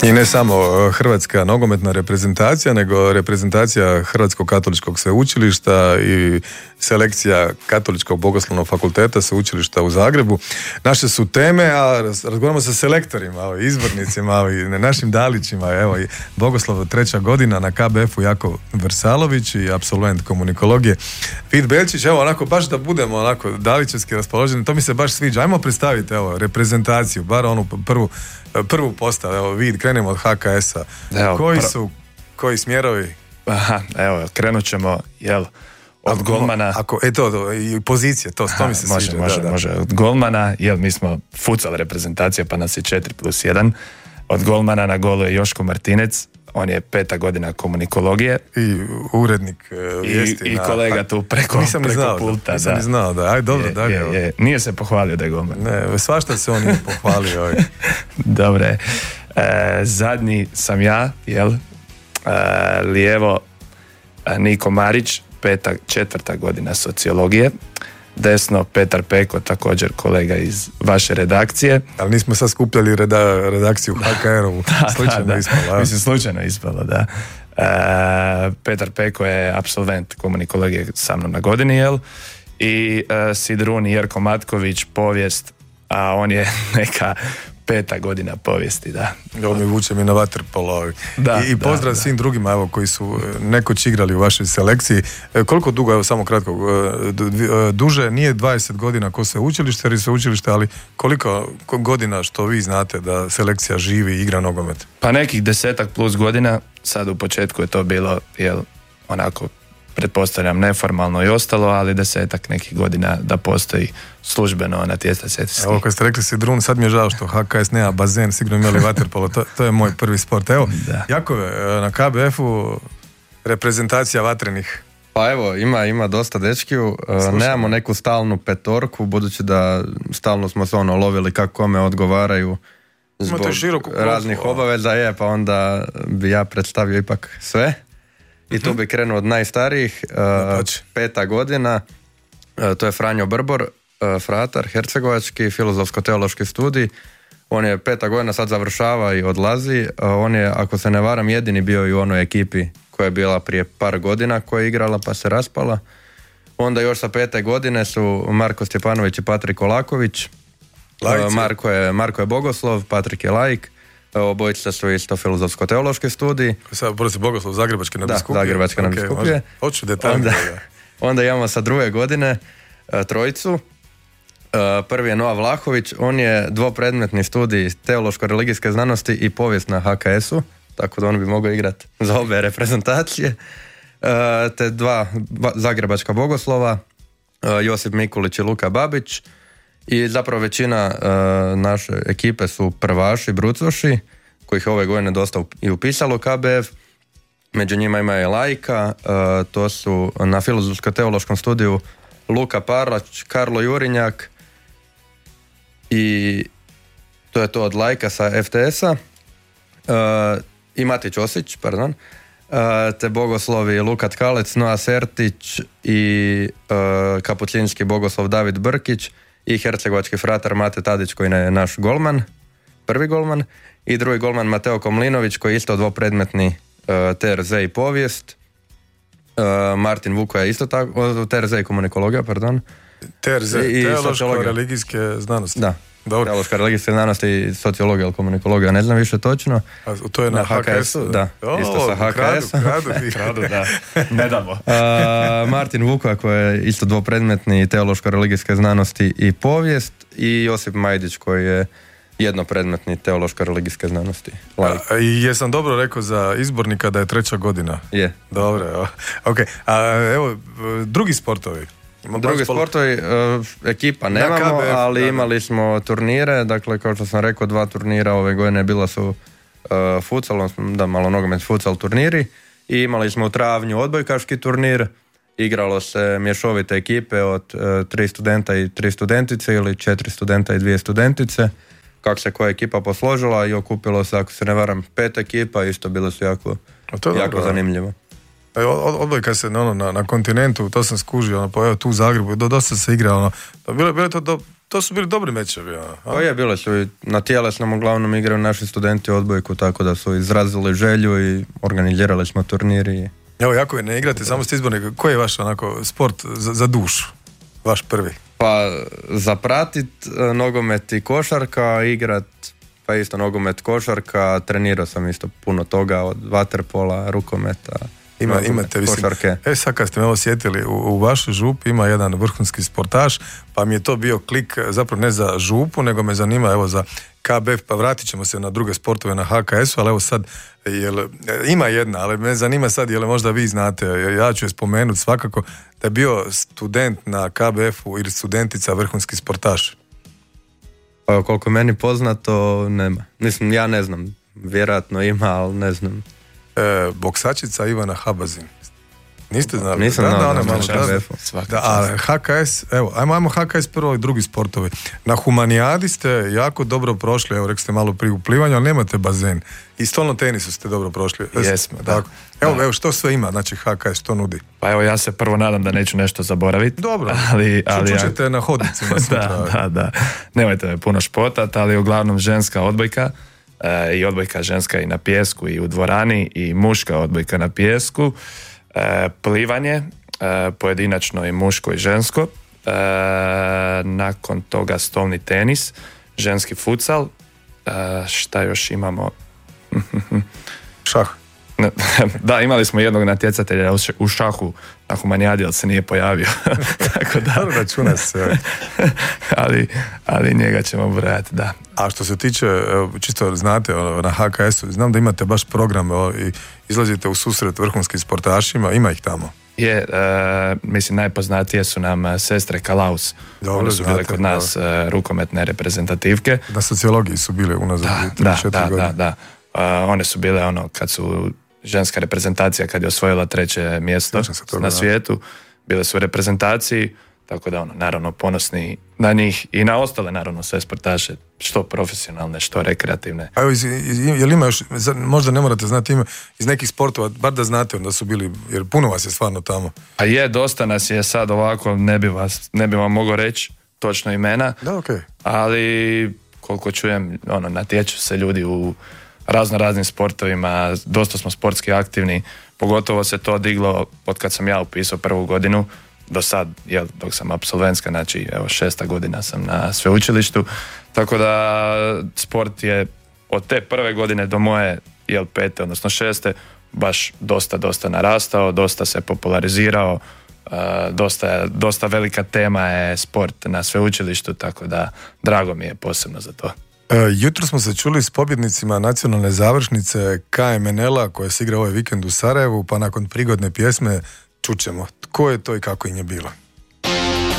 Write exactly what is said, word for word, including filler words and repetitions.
I ne samo hrvatska nogometna reprezentacija, nego reprezentacija Hrvatskog katoličkog sveučilišta i selekcija Katoličkog bogoslovnog fakulteta sveučilišta u Zagrebu. Naše su teme, a razgovaramo sa selektorima, izbornicima, našim Dalićima. Evo, i Bogoslov treća godina na K B F-u Jako Versalović i apsolvent komunikologije Vid Belčić. Evo, onako, baš da budemo onako dalićevski raspoloženi, to mi se baš sviđa. Ajmo predstaviti, evo, reprezentaciju, bar onu prvu prvu postavu. Evo, vid, krenemo od H K S-a. Evo, koji pr- su, koji smjerovi? Aha, evo, krenut ćemo, jel, od golmana. Ako, e to, i pozicije, to, to mi se može, sviđa. Može, da, da. može, od golmana, jel, mi smo futsal reprezentacija, pa nas je četiri plus jedan. Od golmana na golu je Joško Martinec, on je peta godina komunikologije. I urednik uh, vijesti. I, i na, kolega tu preko, nisam preko znao, pulta. Nisam da. ni znao, da. Aj, dobro, je, da. Je, je. Nije se pohvalio da je golman. Ne, svašta se on nije pohvalio. Dobre. E, zadnji sam ja, jel? E, lijevo Niko Marić, peta, četvrta godina sociologije. Desno Petar Peko, također kolega iz vaše redakcije. Ali nismo sad skupljali reda, redakciju H K R-ovu. Slučajno da, ispalo. Mislim, slučajno ispalo, da. E, Petar Peko je apsolvent komunikologije sa mnom na godini, jel? I e, Sidrun Jerko Matković, povijest, a on je neka peta godina povijesti, da. Ovo mi vuče mi na vaterpolo. Da, I, i pozdrav da, svim da. drugima, evo, koji su nekoć igrali u vašoj selekciji. E, koliko dugo, evo, samo kratko, duže, nije dvadeset godina ko sveučilište, jer je sveučilište, ali koliko godina što vi znate da selekcija živi i igra nogomet? Pa nekih desetak plus godina, sad u početku je to bilo, jel, onako, pretpostavljam neformalno i ostalo, ali desetak nekih godina da postoji službeno natjecateljski. Evo, kad ste rekli Sidrun, sad mi je žao što H K S nema bazen, sigurno imali vaterpolo, to, to je moj prvi sport. Evo, da. Jakove, na K B F-u reprezentacija vatrenih. Pa evo, ima, ima dosta dečkiju, Slušam. Nemamo neku stalnu petorku, budući da stalno smo se ono lovili kako kome odgovaraju zbog raznih obaveza, je, pa onda bi ja predstavio ipak sve. I tu bi krenuo od najstarijih, uh, peta godina, uh, to je Franjo Brbor, uh, fratar, hercegovački, filozofsko-teološki studij. On je peta godina, sad završava i odlazi. Uh, on je, ako se ne varam, jedini bio i u onoj ekipi koja je bila prije par godina, koja je igrala pa se raspala. Onda još sa pete godine su Marko Stjepanović i Patrik Olaković. Uh, Marko, je, Marko je Bogoslov, Patrik je laik. Obojica su isto filozofsko-teološki studij. Sad prvo se Bogoslov Zagrebačke nadbiskupije. Da, Zagrebačke okay, nadbiskupije. Hoću detaljno. Onda, onda imamo sa druge godine uh, trojicu. Uh, prvi je Noa Vlahović, on je dvopredmetni studij teološko-religijske znanosti i povijest na H K S-u, tako da on bi mogao igrati za obe reprezentacije. Uh, te dva ba, Zagrebačka Bogoslova, uh, Josip Mikulić i Luka Babić. I zapravo većina uh, naše ekipe su prvaši, brucoši, kojih ove godine dosta i upisalo K B F. Među njima ima i laika, uh, to su na filozofsko-teološkom studiju Luka Parlać, Karlo Jurinjak i to je to od laika sa F T S-a. Uh, i Matić Osić, pardon. Uh, te bogoslovi Luka Tkalec, Noa Sertić i uh, kapucinski bogoslov David Brkić i hercegovački fratar Mate Tadić koji je naš golman, prvi golman, i drugi golman Mateo Komlinović koji je isto dvopredmetni uh, T R Z i povijest. Uh, Martin Vuko je isto tako, T R Z i komunikologija, pardon. T R Z, teološko-religijske znanosti. Da, teološka religijske znanosti i sociologija ili komunikologija, ne znam više točno. A to je na, na H K S-u? Da, o, isto sa H K S-a. Kradu, kradu, da, ne damo. uh, Martin Vuko koji je isto dvopredmetni teološko-religijske znanosti i povijest, i Josip Majdić koji je jednopredmetni teološko-religijske znanosti. Like. A, I jesam dobro rekao za izbornika da je treća godina? Je. Dobro, ok. A evo, drugi sportovi? Drugi sportovi, uh, ekipa nemamo, ali da, imali smo turnire, dakle kao što sam rekao, dva turnira ove godine bila su uh, futsal, da malo nogomet futsal turniri, i imali smo u travnju odbojkaški turnir, igralo se mješovite ekipe od uh, tri studenta i tri studentice ili četiri studenta i dvije studentice, kako se koja ekipa posložila, i okupilo se, ako se ne varam, pet ekipa, isto bilo su jako, jako zanimljivo. Odbojka se ono, na, na kontinentu, to sam skužio, ono, pa evo tu u Zagrebu, do, dosta se igra, ono, bilo, bilo to do, to su bili dobri mečevi. A? Pa je, bile su i na tjelesnom uglavnom igraju naši studenti odbojku, tako da su izrazili želju i organizirali smo turniri. Evo, jako je, ne igrate, samo ste izbornik. Koji je vaš onako sport za, za dušu? Vaš prvi? Pa zapratit nogomet i košarka, igrat pa isto nogomet, košarka, trenirao sam isto puno toga od vaterpola, rukometa. Ima, imate, mislim, e sad kad ste me osjetili, u, u vašoj župi ima jedan vrhunski sportaš, pa mi je to bio klik, zapravo ne za župu, nego me zanima, evo, za K B F, pa vratit ćemo se na druge sportove, na H K S-u, ali evo sad, jel, ima jedna, ali me zanima sad, jel možda vi znate, ja ću je spomenuti svakako, da je bio student na K B F-u ili studentica vrhunski sportaš. Pa koliko meni poznato, nema. Mislim, ja ne znam, vjerojatno ima, ali ne znam. E, boksačica Ivana Habazin. Niste znali? Nisam da, znao, da, da, da, da, da, a H K S, evo, ajmo, ajmo H K S prvo i drugi sportovi. Na humanijadi ste jako dobro prošli, evo, rekli ste malo prije u plivanju, ali nemate bazen. I stolno tenisu ste dobro prošli. Jesmo, da. Evo, da. evo, što sve ima, znači H K S, što nudi? Pa evo, ja se prvo nadam da neću nešto zaboraviti. Dobro, ali, ali čućete ja... na hodnicima sutra. da, da, da. Nemojte me puno špotat, ali uglavnom ženska odbojka, e, i odbojka ženska i na pijesku i u dvorani, i muška odbojka na pijesku, e, plivanje, e, pojedinačno i muško i žensko, e, nakon toga stolni tenis, ženski futsal, e, šta još imamo? Šah. Da, imali smo jednog natjecatelja u šahu na humanijadi, ali se nije pojavio. Tako da. Računa se. ali, ali njega ćemo brojati, da. A što se tiče, čisto znate, na H K S-u, znam da imate baš program i izlazite u susret vrhunskim sportašima, ima ih tamo. Je, e, mislim, najpoznatije su nam sestre Kalaus. Dobro, one su bile znate, kod nas e, rukometne reprezentativke. Na sociologiji su bile unazad da, da, da, da, da. Uh, one su bile ono, kad su ženska reprezentacija, kad je osvojila treće mjesto toga, na svijetu, bile su u reprezentaciji, tako da ono, naravno ponosni na njih i na ostale, naravno, sve sportaše, što profesionalne, što rekreativne. A iz, iz, je li ima još, možda ne morate znati ime, iz nekih sportova, bar da znate onda su bili, jer puno vas je stvarno tamo. A je, dosta nas je sad ovako, ne bi, vas, ne bi vam mogao reći točno imena, da, okay. Ali koliko čujem, ono, natječu se ljudi u razno raznim sportovima, dosta smo sportski aktivni, pogotovo se to diglo od kad sam ja upisao prvu godinu do sad, jel, dok sam apsolventska, znači evo šesta godina sam na sveučilištu, tako da sport je od te prve godine do moje, jel, pete, odnosno šeste, baš dosta, dosta narastao, dosta se popularizirao, uh, dosta, dosta velika tema je sport na sveučilištu, tako da drago mi je posebno za to. E, jutro smo se čuli s pobjednicima nacionalne završnice K M N L-a koja se igra ovaj vikend u Sarajevu, pa nakon prigodne pjesme čućemo tko je to i kako im je bilo.